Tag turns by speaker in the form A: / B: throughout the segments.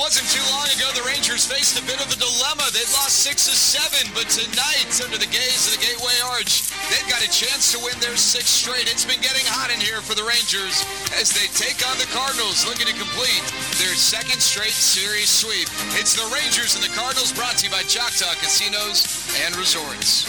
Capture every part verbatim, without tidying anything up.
A: wasn't too long ago the Rangers faced a bit of a dilemma. They'd lost six of seven, but tonight, under the gaze of the Gateway Arch, they've got a chance to win their sixth straight. It's been getting hot in here for the Rangers as they take on the Cardinals, looking to complete their second straight series sweep. It's the Rangers and the Cardinals, brought to you by Choctaw Casinos and Resorts.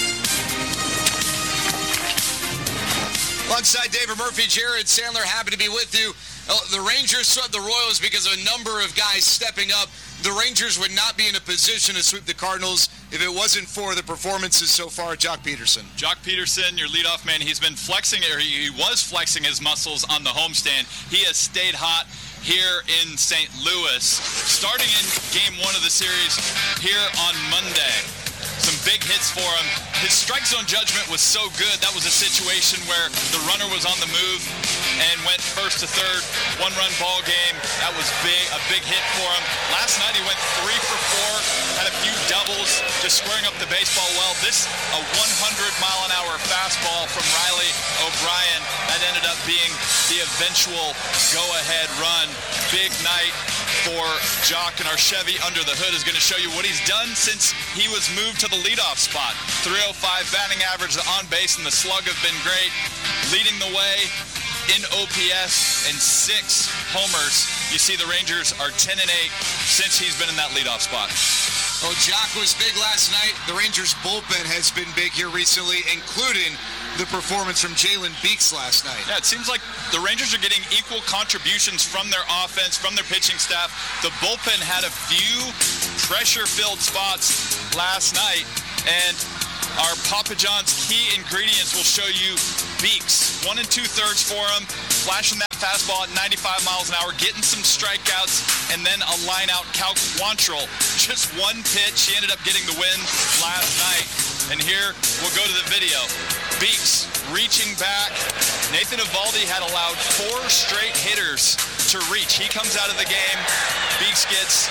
A: Alongside David Murphy, Jared Sandler, happy to be with you. The Rangers swept the Royals because of a number of guys stepping up. The Rangers would not be in a position to sweep the Cardinals if it wasn't for the performances so far. Jock Peterson.
B: Jock Peterson, your leadoff man, he's been flexing, or he was flexing his muscles on the homestand. He has stayed hot here in Saint Louis, starting in game one of the series here on Monday. Some big hits for him. His strike zone judgment was so good. That was a situation where the runner was on the move and went first to third. One-run ball game. That was big, a big hit for him. Last night he went three for four, had a few doubles, just squaring up the baseball well. This, a one hundred mile an hour fastball from Riley O'Brien. That ended up being the eventual go-ahead run. Big night for Jock, and our Chevy Under the Hood is going to show you what he's done since he was moved to the leadoff spot. three oh five batting average, the on base and the slug have been great. Leading the way in O P S and six homers. You see the Rangers are ten and eight since he's been in that leadoff spot.
A: Well, Jock was big last night. The Rangers bullpen has been big here recently, including the performance from Jalen Beeks last night.
B: Yeah, it seems like the Rangers are getting equal contributions from their offense, from their pitching staff. The bullpen had a few pressure-filled spots last night, and our Papa John's key ingredients will show you Beeks. One and two-thirds for him, flashing that fastball at ninety-five miles an hour, getting some strikeouts, and then a line-out Cal Quantrill. Just one pitch. He ended up getting the win last night. And here, we'll go to the video. Beeks reaching back. Nathan Eovaldi had allowed four straight hitters to reach. He comes out of the game. Beeks gets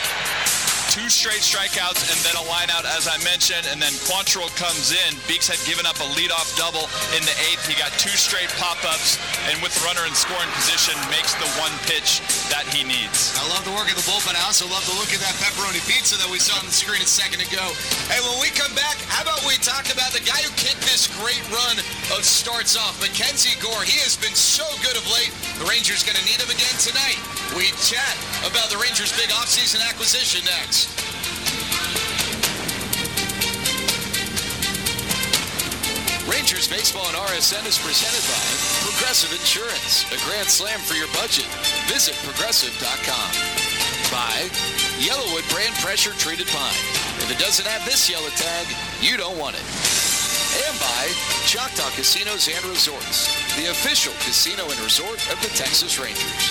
B: two straight strikeouts and then a line out, as I mentioned, and then Quantrill comes in. Beeks had given up a leadoff double in the eighth. He got two straight pop-ups, and with the runner in scoring position, makes the one pitch that he needs.
A: I love the work of the bullpen. I also love the look of that pepperoni pizza that we saw on the screen a second ago. Hey, when we come back, how about we talk about the guy who kicked this great run of starts off, Mackenzie Gore. He has been so good of late. The Rangers going to need him again tonight. We chat about the Rangers' big offseason acquisition next. Rangers Baseball and R S N is presented by Progressive Insurance, a grand slam for your budget. Visit progressive dot com. By Yellowwood brand pressure treated pine. If it doesn't have this yellow tag, you don't want it. And by Choctaw Casinos and Resorts, the official casino and resort of the Texas Rangers.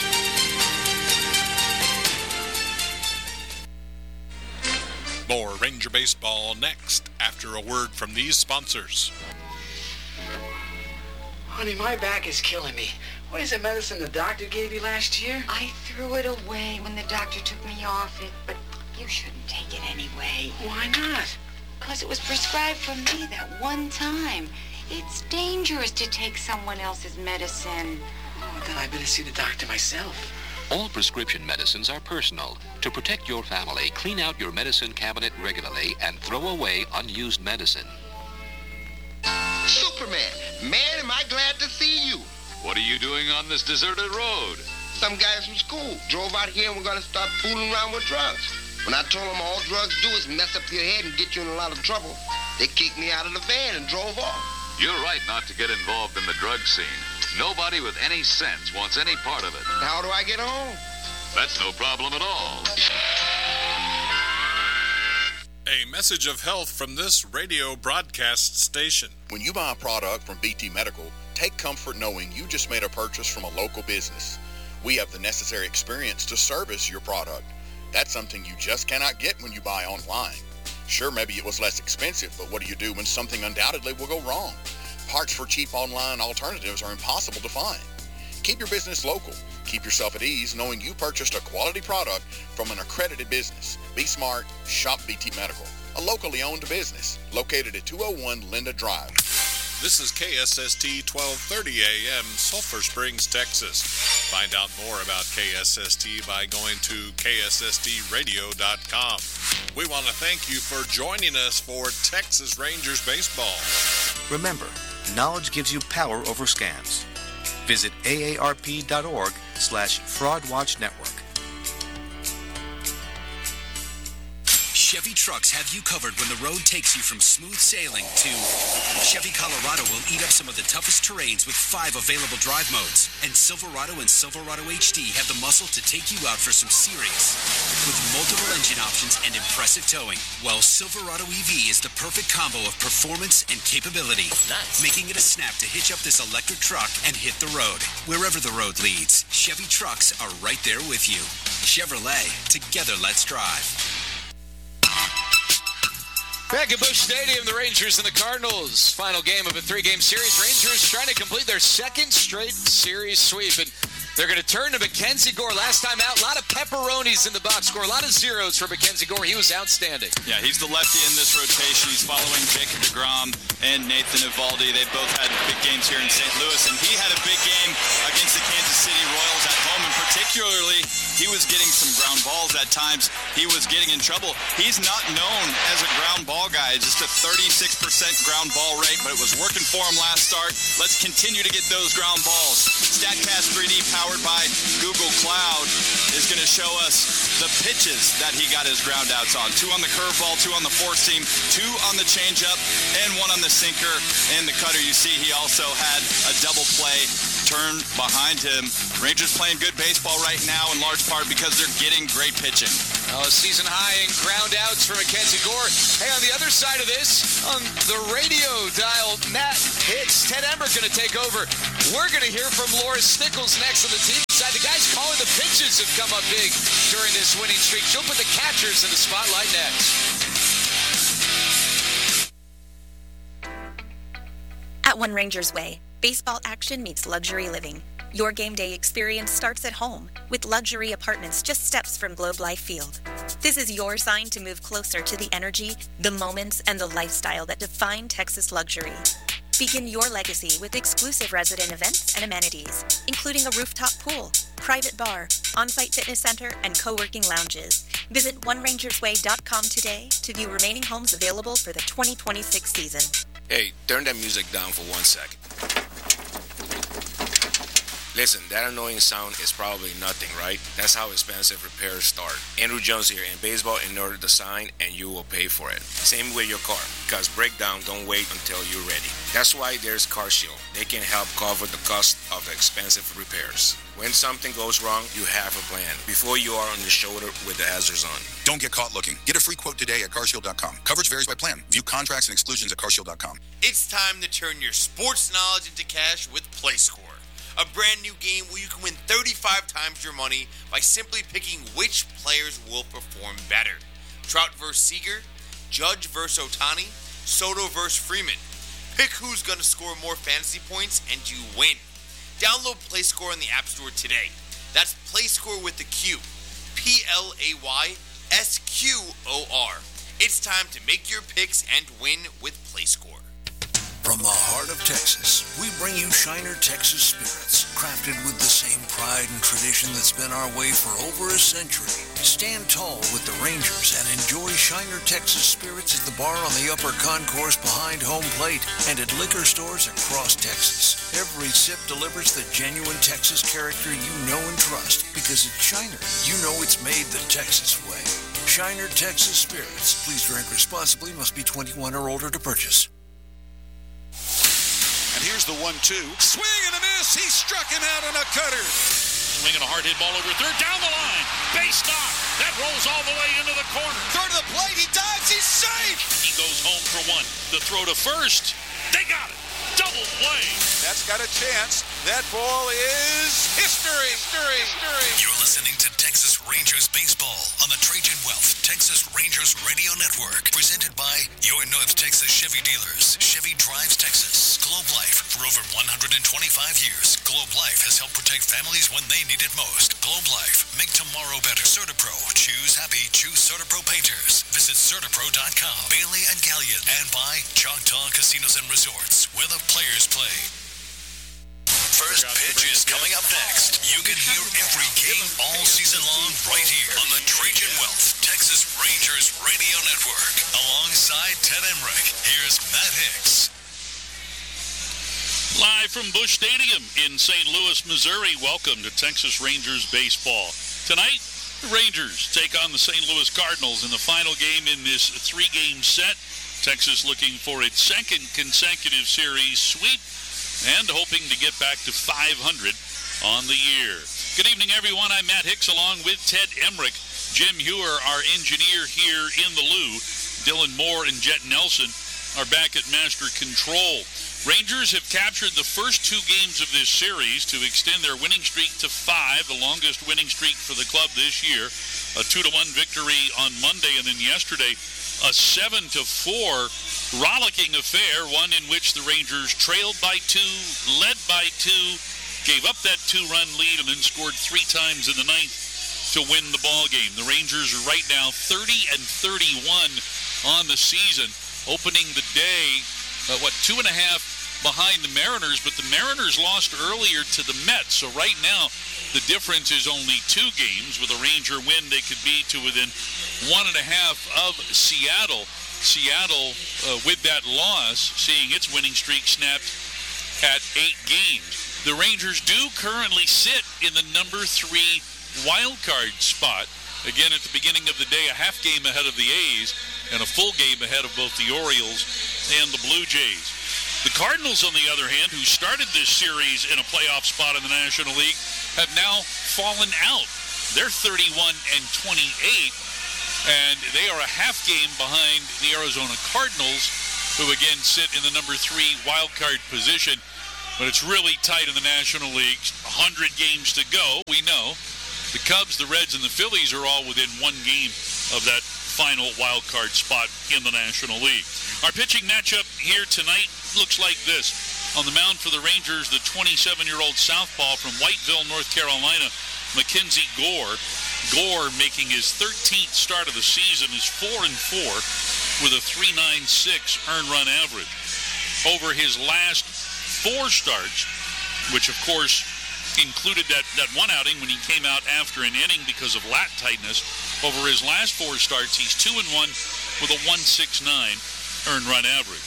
C: More Ranger Baseball next, after a word from these sponsors.
D: Honey, my back is killing me. What is the medicine the doctor gave you last year?
E: I threw it away when the doctor took me off it, but you shouldn't take it anyway.
D: Why not?
E: Because it was prescribed for me that one time. It's dangerous to take someone else's medicine.
D: Oh, then I better see the doctor myself.
F: All prescription medicines are personal. To protect your family, clean out your medicine cabinet regularly and throw away unused medicine.
G: Superman, man, am I glad to see you.
H: What are you doing on this deserted road?
G: Some guys from school drove out here and we're going to start fooling around with drugs. When I told them all drugs do is mess up your head and get you in a lot of trouble, they kicked me out of the van and drove off.
H: You're right not to get involved in the drug scene. Nobody with any sense wants any part of it.
G: How do I get home?
H: That's no problem at all.
C: A message of health from this radio broadcast station.
I: When you buy a product from B T Medical, take comfort knowing you just made a purchase from a local business. We have the necessary experience to service your product. That's something you just cannot get when you buy online. Sure, maybe it was less expensive, but what do you do when something undoubtedly will go wrong? Parts for cheap online alternatives are impossible to find. Keep your business local. Keep yourself at ease knowing you purchased a quality product from an accredited business. Be smart. Shop B T Medical, a locally owned business located at two oh one Linda Drive.
C: This is K S S T twelve thirty A M, Sulphur Springs, Texas. Find out more about K S S T by going to K S S T radio dot com. We want to thank you for joining us for Texas Rangers baseball.
J: Remember, knowledge gives you power over scams. Visit A A R P dot org slash Fraud Watch Network.
K: Chevy trucks have you covered when the road takes you from smooth sailing to Chevy Colorado will eat up some of the toughest terrains with five available drive modes. And Silverado and Silverado H D have the muscle to take you out for some serious. With multiple engine options and impressive towing, well, Silverado E V is the perfect combo of performance and capability. Nice. Making it a snap to hitch up this electric truck and hit the road. Wherever the road leads, Chevy trucks are right there with you. Chevrolet, together let's drive.
A: Back at Busch Stadium, the Rangers and the Cardinals. Final game of a three-game series. Rangers trying to complete their second straight series sweep. And they're going to turn to Mackenzie Gore. Last time out, a lot of pepperonis in the box score. A lot of zeros for Mackenzie Gore. He was outstanding.
B: Yeah, he's the lefty in this rotation. He's following Jacob deGrom and Nathan Eovaldi. They both had big games here in Saint Louis. And he had a big game against the Kansas City Royals at home. And particularly, he was getting some ground balls at times. He was getting in trouble. He's not known as a ground ball guy, just a thirty-six percent ground ball rate, but it was working for him last start. Let's continue to get those ground balls. StatCast three D powered by Google Cloud is going to show us the pitches that he got his ground outs on. Two on the curveball, two on the four seam, two on the changeup, and one on the sinker and the cutter. You see he also had a double play turn behind him. Rangers playing good baseball right now in large part because they're getting great pitching.
A: Oh, season high in ground outs for Mackenzie Gore. Hey, on the other side of this, on the radio dial, Matt Hicks, Ted Emmer going to take over. We're going to hear from Laura Stickles next on the T V side. The guys calling the pitches have come up big during this winning streak. She'll put the catchers in the spotlight next.
L: At One Rangers Way, baseball action meets luxury living. Your game day experience starts at home with luxury apartments just steps from Globe Life Field. This is your sign to move closer to the energy, the moments, and the lifestyle that define Texas luxury. Begin your legacy with exclusive resident events and amenities, including a rooftop pool, private bar, on-site fitness center, and co-working lounges. Visit one rangers way dot com today to view remaining homes available for the twenty twenty-six season.
M: Hey, turn that music down for one second. Listen, that annoying sound is probably nothing, right? That's how expensive repairs start. Andrew Jones here. In baseball, ignore the sign and you will pay for it. Same with your car, because breakdown don't wait until you're ready. That's why there's CarShield. They can help cover the cost of expensive repairs. When something goes wrong, you have a plan before you are on the shoulder with the hazards on.
N: Don't get caught looking. Get a free quote today at car shield dot com. Coverage varies by plan. View contracts and exclusions at car shield dot com.
O: It's time to turn your sports knowledge into cash with PlayScore. A brand new game where you can win thirty-five times your money by simply picking which players will perform better. Trout versus Seager, Judge versus Ohtani, Soto versus Freeman. Pick who's going to score more fantasy points and you win. Download PlayScore in the App Store today. That's PlayScore with the Q. P L A Y S Q O R. It's time to make your picks and win with PlayScore.
P: From the heart of Texas, we bring you Shiner Texas Spirits, crafted with the same pride and tradition that's been our way for over a century. Stand tall with the Rangers and enjoy Shiner Texas Spirits at the bar on the upper concourse behind home plate and at liquor stores across Texas. Every sip delivers the genuine Texas character you know and trust, because at Shiner, you know it's made the Texas way. Shiner Texas Spirits. Please drink responsibly. Must be twenty-one or older to purchase.
Q: And here's the one two. Swing and a miss. He struck him out on a cutter. Swinging a hard hit ball over third. Down the line. Base stop. That rolls all the way into the corner. Third to the plate. He dives. He's safe. He goes home for one. The throw to first. They got it. Double play. That's got a chance. That ball is history. History. History.
K: You're listening to Texas Rangers Baseball on the Trajan Wealth Texas Rangers Radio Network. Presented by your North Texas Chevy dealers. Chevy Drives Texas. Globe Life,
R: over one hundred twenty-five years, Globe Life has helped protect families when they need it most. Globe Life, make tomorrow better. CertaPro, choose happy, choose CertaPro painters. Visit CertaPro dot com. Bailey and Gallion, and by Choctaw Casinos and Resorts, where the players play. First pitch is coming up next. You can hear every game all season long right here on the Trajan Wealth Texas Rangers Radio Network. Alongside Ted Emmerich, here's Matt Hicks.
S: Live from Busch Stadium in Saint Louis, Missouri, welcome to Texas Rangers baseball. Tonight, the Rangers take on the Saint Louis Cardinals in the final game in this three-game set. Texas looking for its second consecutive series sweep and hoping to get back to five hundred on the year. Good evening, everyone. I'm Matt Hicks along with Ted Emmerich. Jim Hewer, our engineer here in the Lou. Dylan Moore and Jet Nelson are back at Master Control. Rangers have captured the first two games of this series to extend their winning streak to five, the longest winning streak for the club this year. A two to one victory on Monday, and then yesterday a seven to four rollicking affair, one in which the Rangers trailed by two, led by two, gave up that two-run lead, and then scored three times in the ninth to win the ball game. The Rangers are right now thirty and thirty-one on the season, opening the day, uh, what, two and a half behind the Mariners, but the Mariners lost earlier to the Mets, so right now the difference is only two games. With a Ranger win, they could be to within one and a half of Seattle. Seattle, uh, with that loss, seeing its winning streak snapped at eight games. The Rangers do currently sit in the number three wild card spot. Again, at the beginning of the day, a half game ahead of the A's and a full game ahead of both the Orioles and the Blue Jays. The Cardinals, on the other hand, who started this series in a playoff spot in the National League, have now fallen out. They're thirty-one and twenty-eight, and they are a half game behind the Arizona Cardinals, who again sit in the number three wild card position. But it's really tight in the National League. one hundred games to go, we know. The Cubs, the Reds, and the Phillies are all within one game of that final wild card spot in the National League. Our pitching matchup here tonight looks like this. On the mound for the Rangers, the twenty-seven-year-old southpaw from Whiteville, North Carolina, Mackenzie Gore. Gore, making his thirteenth start of the season, is four and four with a three point nine six earned run average. Over his last four starts, which of course included that, that one outing when he came out after an inning because of lat tightness, over his last four starts, he's two and one with a one point six nine earned run average.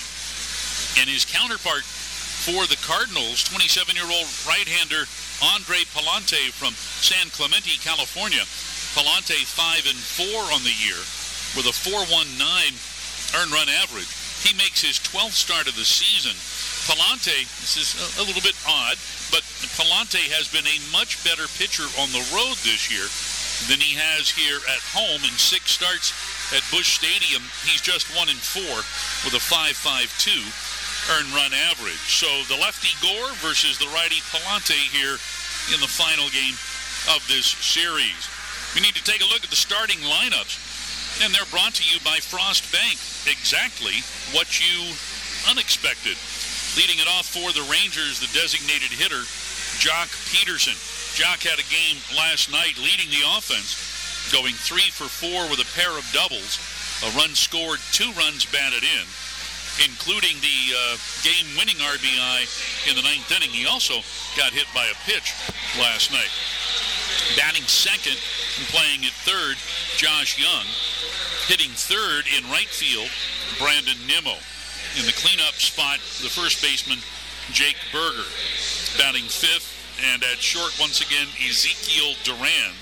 S: And his counterpart for the Cardinals, twenty-seven-year-old right-hander Andre Palante from San Clemente, California. Palante five and four on the year with a four point one nine earned run average. He makes his twelfth start of the season. Palante, this is a, a little bit odd, but Palante has been a much better pitcher on the road this year than he has here at home. In six starts at Busch Stadium, he's just one and four with a five point five two earned run average. So the lefty Gore versus the righty Palante here in the final game of this series. We need to take a look at the starting lineups, and they're brought to you by Frost Bank. Exactly what you unexpected. Leading it off for the Rangers, the designated hitter, Jock Peterson. Jock had a game last night leading the offense, going three for four with a pair of doubles. A run scored, two runs batted in, including the uh, game-winning R B I in the ninth inning. He also got hit by a pitch last night. Batting second and playing at third, Josh Young. Hitting third in right field, Brandon Nimmo. In the cleanup spot, the first baseman, Jake Berger. Batting fifth, and at short once again, Ezekiel Duran.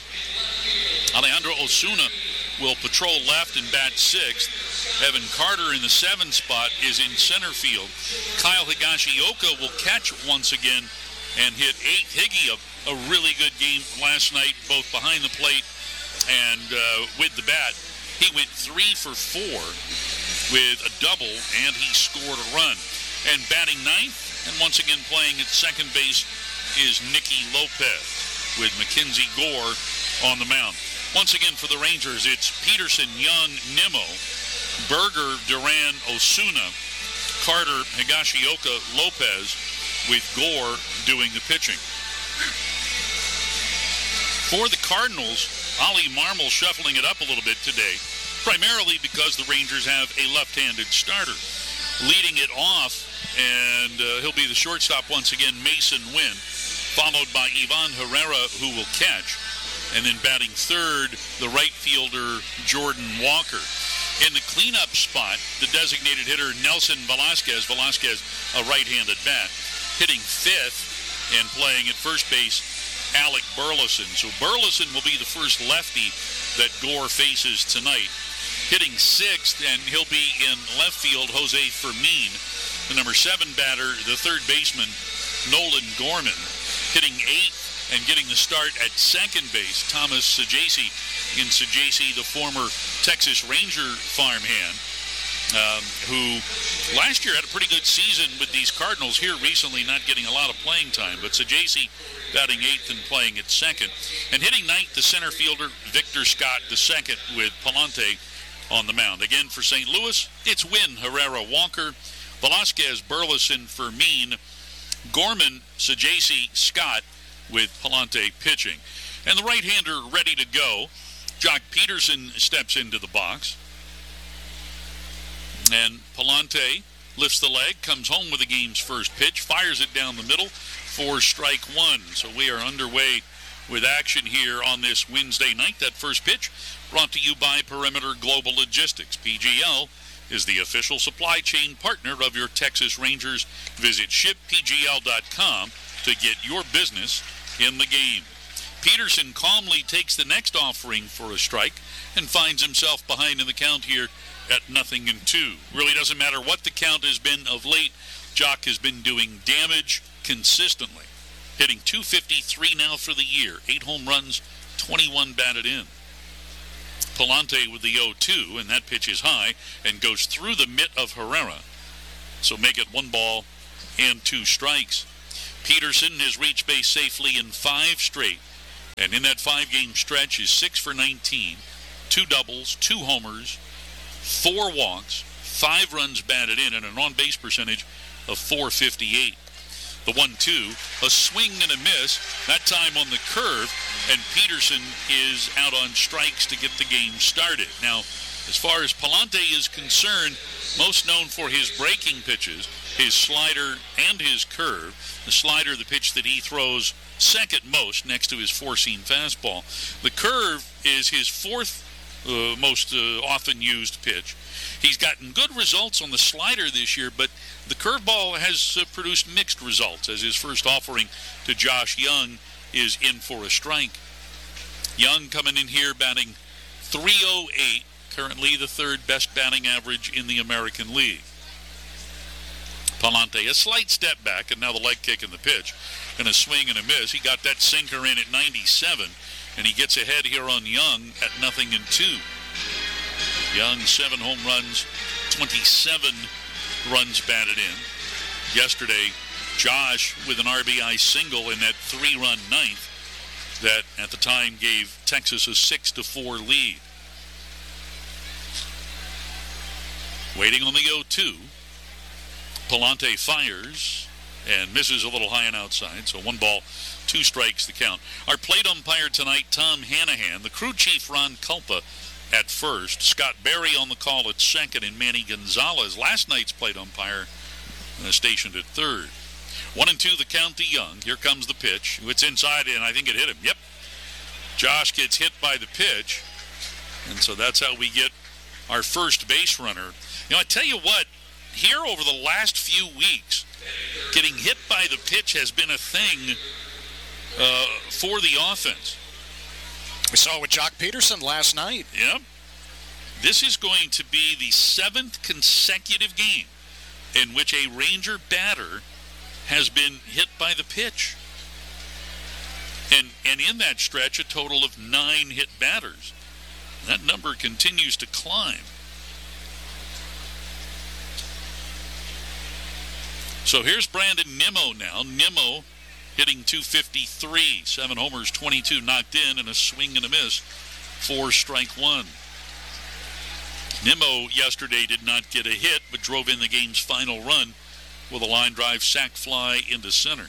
S: Alejandro Osuna will patrol left and bat sixth. Evan Carter in the seventh spot is in center field. Kyle Higashioka will catch once again and hit eighth. Higgy, a, a really good game last night, both behind the plate and uh, with the bat. He went three for four with a double, and he scored a run. And batting ninth, and once again playing at second base, is Nicky Lopez with Mackenzie Gore on the mound. Once again for the Rangers, it's Peterson, Young, Nimmo, Berger, Duran, Osuna, Carter, Higashioka, Lopez, with Gore doing the pitching. For the Cardinals, Ollie Marmol shuffling it up a little bit today, primarily because the Rangers have a left-handed starter. Leading it off, and uh, he'll be the shortstop once again, Mason Wynn, followed by Ivan Herrera, who will catch. And then batting third, the right fielder, Jordan Walker. In the cleanup spot, the designated hitter, Nelson Velasquez. Velasquez, a right-handed bat. Hitting fifth and playing at first base, Alec Burleson. So Burleson will be the first lefty that Gore faces tonight. Hitting sixth, and he'll be in left field, Jose Fermin. The number seven batter, the third baseman, Nolan Gorman. Hitting eighth and getting the start at second base, Thomas Saggese. Again, Saggese, the former Texas Ranger farmhand, um, who last year had a pretty good season with these Cardinals. Here recently, not getting a lot of playing time, but Saggese batting eighth and playing at second. And hitting ninth, the center fielder, Victor Scott, the second, with Palante on the mound. Again, for Saint Louis, it's Wynn, Herrera, Walker, Velasquez, Burleson, Fermin, Gorman, Saggese, Scott, with Palante pitching. And the right-hander ready to go. Jock Peterson steps into the box. And Palante lifts the leg, comes home with the game's first pitch, fires it down the middle for strike one. So we are underway with action here on this Wednesday night. That first pitch brought to you by Perimeter Global Logistics. P G L is the official supply chain partner of your Texas Rangers. Visit ship p g l dot com to get your business in the game. Peterson calmly takes the next offering for a strike and finds himself behind in the count here at nothing and two. Really doesn't matter what the count has been of late. Jock has been doing damage consistently. Hitting two fifty-three now for the year. Eight home runs, twenty-one batted in. Palante with the oh two, and that pitch is high and goes through the mitt of Herrera. So make it one ball and two strikes. Peterson has reached base safely in five straight, and in that five-game stretch is six for nineteen, two doubles, two homers, four walks, five runs batted in, and an on-base percentage of four fifty-eight. The one two, a swing and a miss, that time on the curve, and Peterson is out on strikes to get the game started. Now, as far as Palante is concerned, most known for his breaking pitches, his slider and his curve. The slider, the pitch that he throws second most next to his four-seam fastball. The curve is his fourth uh, most uh, often used pitch. He's gotten good results on the slider this year, but the curveball has uh, produced mixed results, as his first offering to Josh Young is in for a strike. Young coming in here batting three oh eight, currently the third best batting average in the American League. Palante, a slight step back, and now the leg kick in the pitch, and a swing and a miss. He got that sinker in at ninety-seven, and he gets ahead here on Young at nothing and two. Young, seven home runs, twenty-seven runs batted in. Yesterday, Josh with an R B I single in that three-run ninth that at the time gave Texas a six to four lead. Waiting on the oh two. Palante fires and misses a little high and outside, so one ball, two strikes the count. Our plate umpire tonight, Tom Hanahan. The crew chief, Ron Culpa, at first. Scott Berry on the call at second, and Manny Gonzalez, last night's plate umpire, uh, stationed at third. One and two the count to Young. Here comes the pitch. It's inside, and I think it hit him. Yep. Josh gets hit by the pitch, and so that's how we get our first base runner. You know, I tell you what, here over the last few weeks, getting hit by the pitch has been a thing uh, for the offense.
T: We saw it with Jock Peterson last night.
S: Yep. This is going to be the seventh consecutive game in which a Ranger batter has been hit by the pitch. And, and in that stretch, a total of nine hit batters. That number continues to climb. So here's Brandon Nimmo now. Nimmo hitting two fifty-three, seven homers, twenty-two knocked in, and a swing and a miss for strike one. Nimmo yesterday did not get a hit, but drove in the game's final run with a line drive sac fly into center.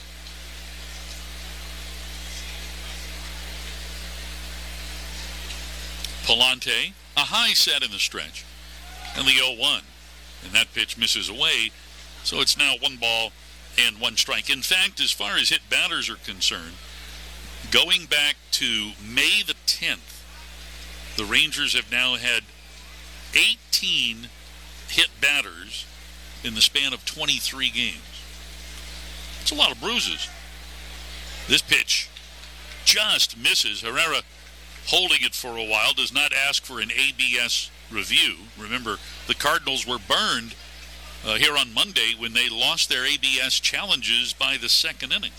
S: Palante, a high set in the stretch, and the oh one. And that pitch misses away, so it's now one ball and one strike. In fact, as far as hit batters are concerned, going back to May the tenth, the Rangers have now had eighteen hit batters in the span of twenty-three games. It's a lot of bruises. This pitch just misses. Herrera, holding it for a while, does not ask for an A B S review. Remember, the Cardinals were burned uh, here on Monday when they lost their A B S challenges by the second inning.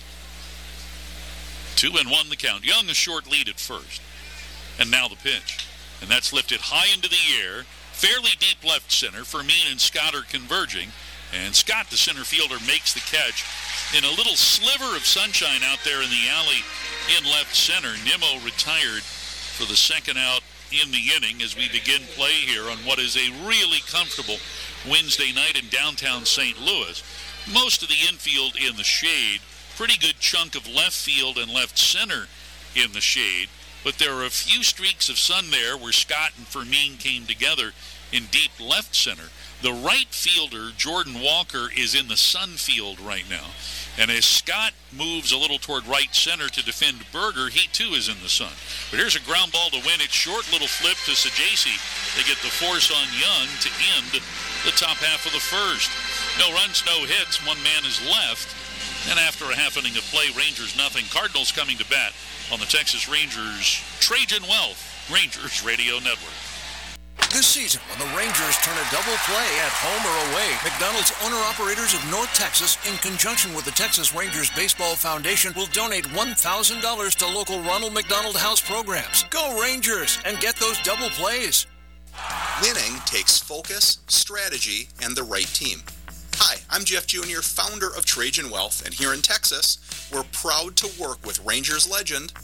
S: Two and one the count. Young a short lead at first. And now the pitch. And that's lifted high into the air, fairly deep left center. Fermin and Scott are converging. And Scott, the center fielder, makes the catch in a little sliver of sunshine out there in the alley in left center. Nimmo retired for the second out in the inning as we begin play here on what is a really comfortable Wednesday night in downtown Saint Louis. Most of the infield in the shade, pretty good chunk of left field and left center in the shade, but there are a few streaks of sun there where Scott and Fermin came together in deep left center. The right fielder, Jordan Walker, is in the sun field right now. And as Scott moves a little toward right center to defend Berger, he too is in the sun. But here's a ground ball to win it. Short little flip to Sajaci. They get the force on Young to end the top half of the first. No runs, no hits. One man is left. And after a half inning of play, Rangers nothing. Cardinals coming to bat on the Texas Rangers Trajan Wealth Rangers Radio Network.
P: This season, when the Rangers turn a double play at home or away, McDonald's owner-operators of North Texas, in conjunction with the Texas Rangers Baseball Foundation, will donate one thousand dollars to local Ronald McDonald House programs. Go Rangers and get those double plays.
N: Winning takes focus, strategy, and the right team. Hi, I'm Jeff Junior, founder of Trajan Wealth, and here in Texas, we're proud to work with Rangers legend